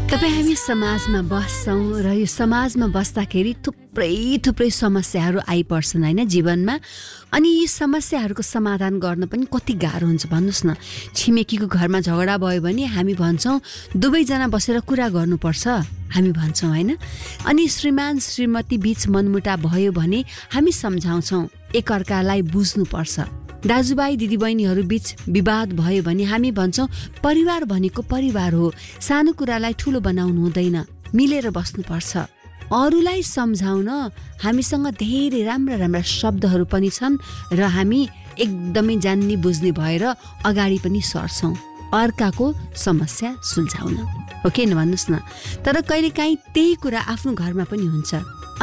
तपाईँ हामी समाजमा बस्छौँ र यो समाजमा बस्दाखेरि थुप्रै समस्याहरू आइपर्छन् होइन जीवनमा। अनि यी समस्याहरूको समाधान गर्न पनि कति गाह्रो हुन्छ भन्नुहोस् न। छिमेकीको घरमा झगडा भयो भने हामी भन्छौँ दुवैजना बसेर कुरा गर्नुपर्छ हामी भन्छौँ होइन। अनि श्रीमान श्रीमती बीच मनमुटाव भयो भने हामी सम्झाउँछौँ एकअर्कालाई बुझ्नुपर्छ। दाजुभाइ दिदीबहिनीहरू बीच विवाद भयो भने हामी भन्छौँ परिवार भनेको परिवार हो, सानो कुरालाई ठुलो बनाउनु हुँदैन, मिलेर बस्नुपर्छ। अरूलाई सम्झाउन हामीसँग धेरै राम्रा शब्दहरू पनि छन् र हामी एकदमै जान्ने बुझ्ने भएर अगाडि पनि सर्छौँ अर्काको समस्या सुल्झाउन, हो कि भन्नुहोस् न। तर कहिलेकाहीँ त्यही कुरा आफ्नो घरमा पनि हुन्छ।